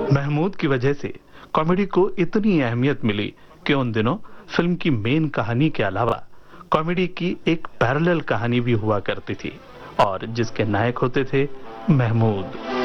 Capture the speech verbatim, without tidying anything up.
महमूद की वजह से कॉमेडी को इतनी अहमियत मिली कि उन दिनों फिल्म की मेन कहानी के अलावा कॉमेडी की एक पैरेलल कहानी भी हुआ करती थी और जिसके नायक होते थे महमूद।